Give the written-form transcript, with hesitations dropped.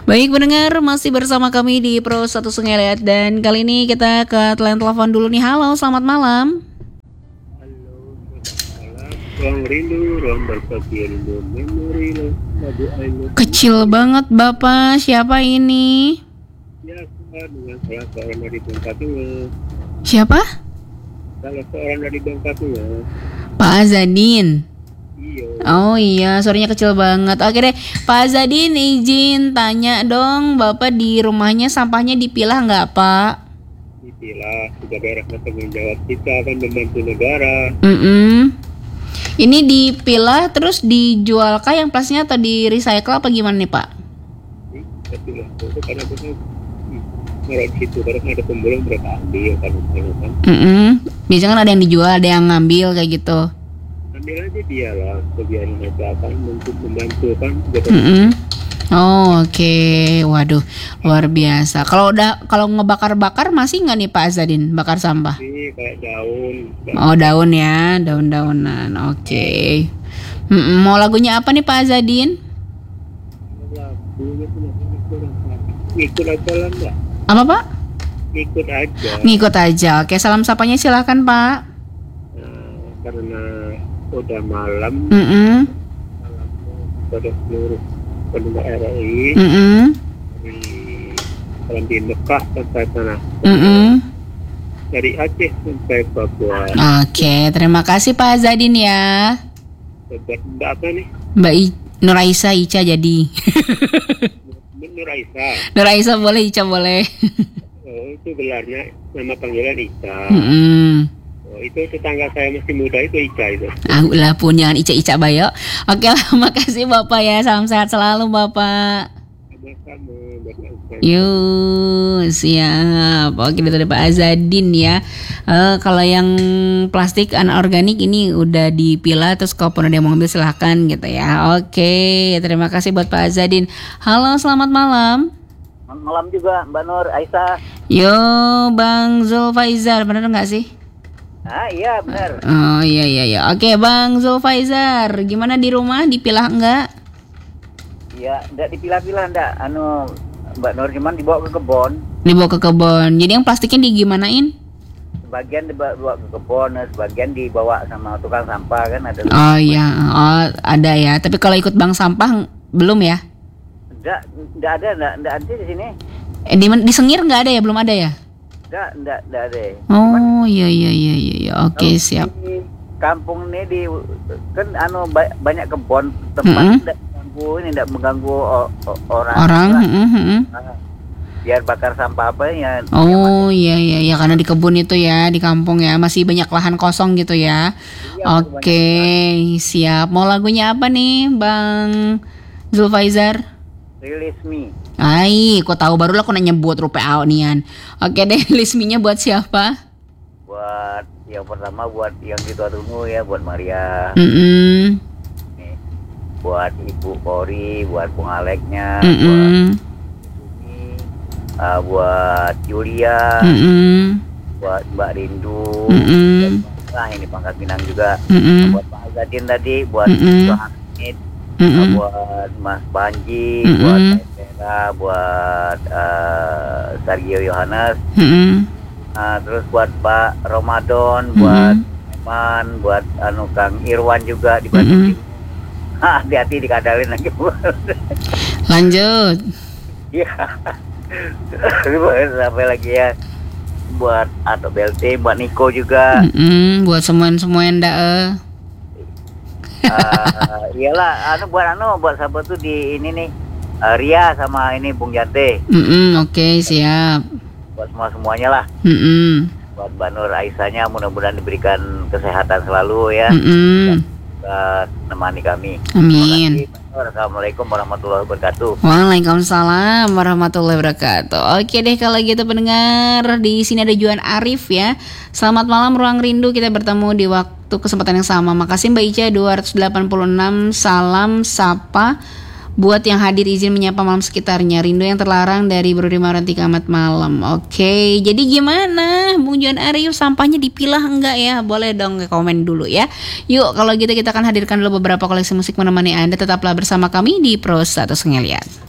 Baik pendengar, masih bersama kami di Pro 1 Sungai Liat. Dan kali ini kita ke telepon dulu nih. Halo, selamat malam. Halo, selamat malam. Ruang rindu, ruang berbagi rindu, memori lagu Ainul. Kecil banget Bapak, siapa ini? Ya, dengan salah seorang dari Bangkatunya. Siapa? Salah seorang dari Bangkatunya. Pak Azadin. Iya. Oh iya, suaranya kecil banget. Oke deh, Pak Azadin izin tanya dong, Bapak di rumahnya sampahnya dipilah nggak Pak? Dipilah, sudah beresnya tanggung jawab kita kan membantu negara. Ini dipilah terus dijualkah yang plastiknya atau di recycle apa gimana nih Pak? Dipilah, itu karena kita naruh di situ, karena ada pemulung mereka ambil kan. Biasanya kan ada yang dijual, ada yang ngambil kayak gitu. Ambil aja dia lah, kebiasaan mereka kan untuk membantu kan. Oh oke. Waduh, luar biasa. Kalau ngebakar-bakar masih nggak nih Pak Azadin bakar sampah? Ini kayak daun. Oh daun ya, daun-daunan. Oke. Mau lagunya apa nih Pak Azadin? Lagunya punya ngikut aja lah enggak? Apa Pak? Ngikut aja. Ngikut aja. Oke, salam sapanya silakan Pak. Karena udah malam. Salam kepada seluruh pendengar RRI. Salam di Mekah sampai sana. Dari Aceh sampai Papua. Oke, terima kasih Pak Azadin ya. Mbak apa nih? Nur Aisyah Ica jadi. Nur Aisyah. Nur Aisyah boleh, Ica boleh. Oh, itu gelarnya nama panggilan Ica. Oh, itu tetangga saya masih muda itu Ica itu. Lah pun jangan Ica bayo. Oke lah, makasih Bapak ya. Salam sehat selalu Bapak. Sama-sama. Yuk, siap. Oke, itu dari Pak Azadin ya. Kalau yang plastik anorganik ini udah dipilah, terus kalau pun ada yang mau ngambil silahkan gitu ya. Oke, terima kasih buat Pak Azadin. Halo, selamat malam. Malam juga Mbak Nur Aisyah. Yo, Bang Zulfaizar, bener nggak sih? Iya benar. Oh iya. Oke, Bang Zulfaizar, gimana di rumah dipilah enggak? Iya, enggak dipilah-pilah enggak. Mbak Nur cuman dibawa ke kebun. Dibawa ke kebun. Jadi yang plastiknya digimanain? Sebagian dibawa ke kebun, sebagian dibawa sama tukang sampah kan ada. Oh iya, ada ya. Tapi kalau ikut bank sampah belum ya? Enggak ada di sini. Di Sengir nggak ada ya? Belum ada ya? Enggak ada. Oh iya. Oke, siap. Di kampung ini kan banyak kebun tempat tidak mengganggu orang. Biar bakar sampah apa ya. Oh iya karena di kebun itu ya, di kampung ya, masih banyak lahan kosong gitu ya. Iya, oke, siap. Mau lagunya apa nih Bang Zulfaizar? Release Me. Kok tahu baru lah aku nanya buat rupiah nian. Oke deh, Release Me-nya buat siapa? Buat yang pertama buat yang di Tuatungu ya, buat Maria. Buat Ibu Kori, buat Bung Aleknya, buat Julia, buat Mbak Rindu, ini Pangkat Pinang juga, buat Pak Azadin tadi, buat Hamid, buat Mas Panji, buat Tera, buat Sergio Yohanes, terus buat Pak Ramadan, buat Eman, buat Kang Irwan juga di Bandung. Hati-hati dikadalin lagi. Lanjut. Iya. Sampai lagi ya. Buat Ato BLT, buat Niko juga. Buat semua yang ndak. Iyalah, buat sahabat tuh di ini nih. Ria sama ini Bung Jante. Oke, siap. Buat semuanya lah. Buat Mbak Nur Aisyahnya mudah-mudahan diberikan kesehatan selalu ya. Menemani kami. Amin. Assalamualaikum warahmatullahi wabarakatuh. Waalaikumsalam warahmatullahi wabarakatuh. Oke deh kalau gitu pendengar, di sini ada Juan Arif ya. Selamat malam Ruang Rindu, kita bertemu di waktu kesempatan yang sama. Makasih Mbak Ica 286. Salam sapa buat yang hadir, izin menyapa malam sekitarnya. Rindu yang terlarang dari Bro Maranti Kamat Malam. Oke, jadi gimana Bung Juan Arif, sampahnya dipilah enggak ya? Boleh dong komen dulu ya. Yuk kalau gitu kita akan hadirkan dulu beberapa koleksi musik menemani Anda. Tetaplah bersama kami di Pro 1 Sungai Liat.